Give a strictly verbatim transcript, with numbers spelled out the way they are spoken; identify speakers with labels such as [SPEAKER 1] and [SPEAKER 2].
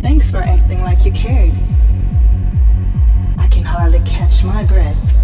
[SPEAKER 1] Thanks for acting like you cared. I can hardly catch my breath.